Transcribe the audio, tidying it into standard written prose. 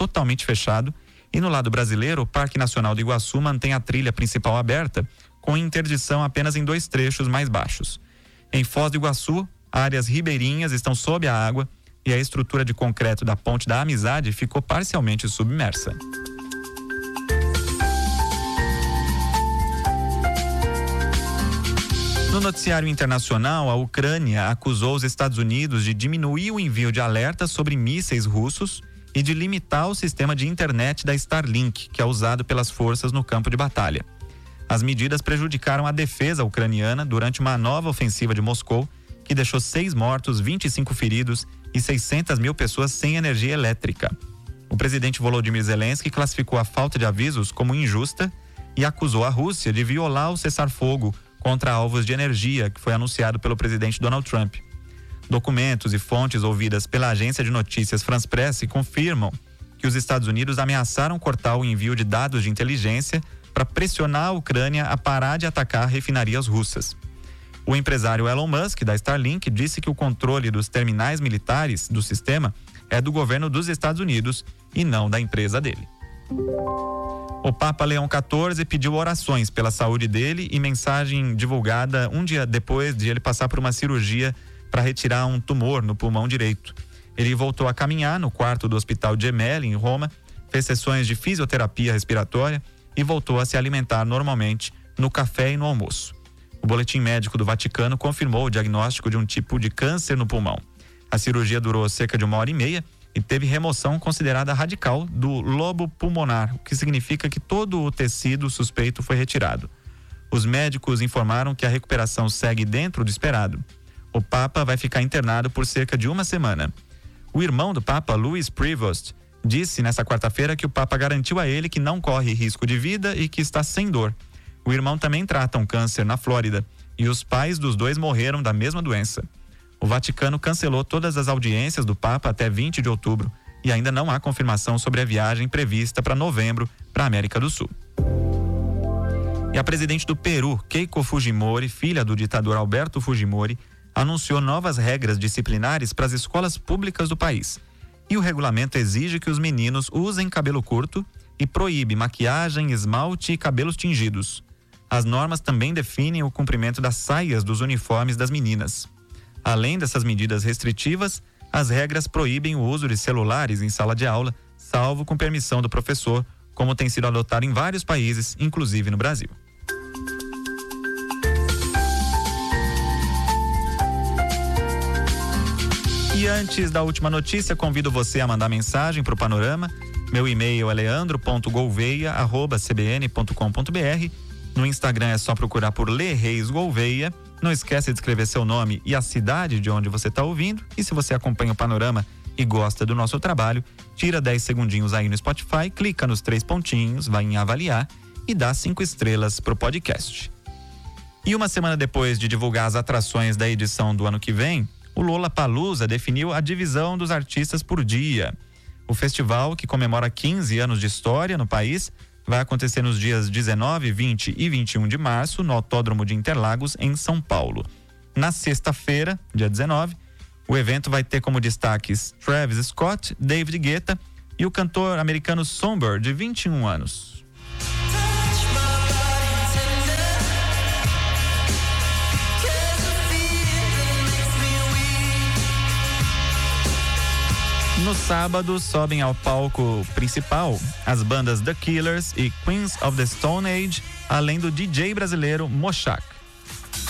totalmente fechado, e no lado brasileiro, o Parque Nacional do Iguaçu mantém a trilha principal aberta, com interdição apenas em 2 trechos mais baixos. Em Foz do Iguaçu, áreas ribeirinhas estão sob a água e a estrutura de concreto da Ponte da Amizade ficou parcialmente submersa. No noticiário internacional, a Ucrânia acusou os Estados Unidos de diminuir o envio de alertas sobre mísseis russos e de limitar o sistema de internet da Starlink, que é usado pelas forças no campo de batalha. As medidas prejudicaram a defesa ucraniana durante uma nova ofensiva de Moscou, que deixou 6 mortos, 25 feridos e 600 mil pessoas sem energia elétrica. O presidente Volodymyr Zelensky classificou a falta de avisos como injusta e acusou a Rússia de violar o cessar-fogo contra alvos de energia que foi anunciado pelo presidente Donald Trump. Documentos e fontes ouvidas pela agência de notícias France Presse confirmam que os Estados Unidos ameaçaram cortar o envio de dados de inteligência para pressionar a Ucrânia a parar de atacar refinarias russas. O empresário Elon Musk, da Starlink, disse que o controle dos terminais militares do sistema é do governo dos Estados Unidos e não da empresa dele. O Papa Leão XIV pediu orações pela saúde dele e mensagem divulgada um dia depois de ele passar por uma cirurgia para retirar um tumor no pulmão direito. Ele voltou a caminhar no quarto do Hospital Gemelli, em Roma, fez sessões de fisioterapia respiratória e voltou a se alimentar normalmente no café e no almoço. O boletim médico do Vaticano confirmou o diagnóstico de um tipo de câncer no pulmão. A cirurgia durou cerca de 1h30 e teve remoção considerada radical do lobo pulmonar, o que significa que todo o tecido suspeito foi retirado. Os médicos informaram que a recuperação segue dentro do esperado. O Papa vai ficar internado por cerca de 1 semana. O irmão do Papa, Louis Prevost, disse nesta quarta-feira que o Papa garantiu a ele que não corre risco de vida e que está sem dor. O irmão também trata um câncer na Flórida e os pais dos dois morreram da mesma doença. O Vaticano cancelou todas as audiências do Papa até 20 de outubro e ainda não há confirmação sobre a viagem prevista para novembro para a América do Sul. E a presidente do Peru, Keiko Fujimori, filha do ditador Alberto Fujimori, anunciou novas regras disciplinares para as escolas públicas do país. E o regulamento exige que os meninos usem cabelo curto e proíbe maquiagem, esmalte e cabelos tingidos. As normas também definem o cumprimento das saias dos uniformes das meninas. Além dessas medidas restritivas, as regras proíbem o uso de celulares em sala de aula, salvo com permissão do professor, como tem sido adotado em vários países, inclusive no Brasil. E antes da última notícia, convido você a mandar mensagem para o Panorama. Meu e-mail é leandro.gouveia@cbn.com.br. No Instagram é só procurar por Lê Reis Gouveia. Não esquece de escrever seu nome e a cidade de onde você está ouvindo. E se você acompanha o Panorama e gosta do nosso trabalho, tira 10 segundinhos aí no Spotify, clica nos 3 pontinhos, vai em avaliar e dá 5 estrelas pro podcast. E uma semana depois de divulgar as atrações da edição do ano que vem, o Lollapalooza definiu a divisão dos artistas por dia. O festival, que comemora 15 anos de história no país, vai acontecer nos dias 19, 20 e 21 de março, no Autódromo de Interlagos, em São Paulo. Na sexta-feira, dia 19, o evento vai ter como destaques Travis Scott, David Guetta e o cantor americano Somber, de 21 anos. No sábado, sobem ao palco principal as bandas The Killers e Queens of the Stone Age, além do DJ brasileiro Mochak.